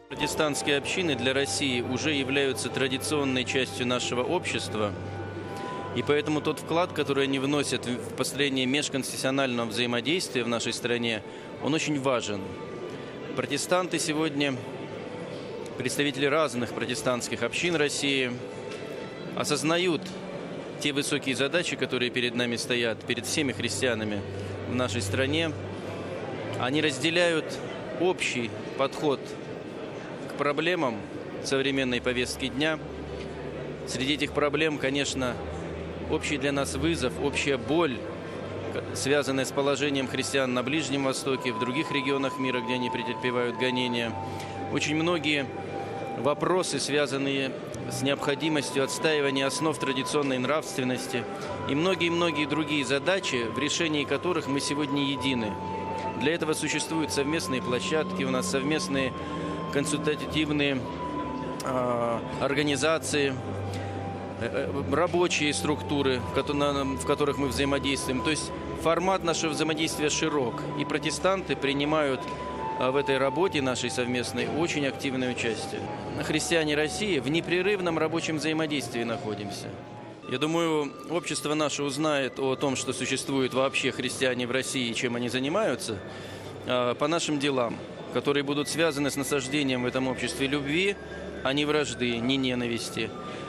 Протестантские общины для России уже являются традиционной частью нашего общества, и поэтому тот вклад, который они вносят в построение межконфессионального взаимодействия в нашей стране, он очень важен. Протестанты сегодня, представители разных протестантских общин России, осознают те высокие задачи, которые перед нами стоят, перед всеми христианами в нашей стране. Они разделяют общий подход к проблемам современной повестки дня. Среди этих проблем, конечно, общий для нас вызов, общая боль, связанная с положением христиан на Ближнем Востоке, в других регионах мира, где они претерпевают гонения. Очень многие вопросы, связанные с необходимостью отстаивания основ традиционной нравственности и многие-многие другие задачи, в решении которых мы сегодня едины. Для этого существуют совместные площадки, у нас совместные консультативные организации, рабочие структуры, в которых мы взаимодействуем. То есть формат нашего взаимодействия широк, и протестанты принимают в этой работе нашей совместной очень активное участие. Христиане России в непрерывном рабочем взаимодействии находимся. Я думаю, общество наше узнает о том, что существуют вообще христиане в России и чем они занимаются, по нашим делам, которые будут связаны с насаждением в этом обществе любви, а не вражды, не ненависти,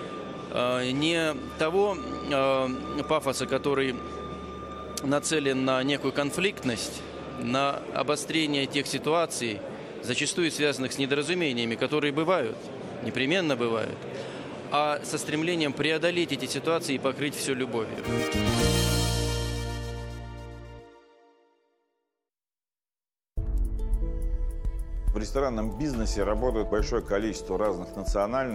не того пафоса, который нацелен на некую конфликтность, на обострение тех ситуаций, зачастую связанных с недоразумениями, которые бывают, непременно бывают, а со стремлением преодолеть эти ситуации и покрыть все любовью. В ресторанном бизнесе работает большое количество разных национальностей.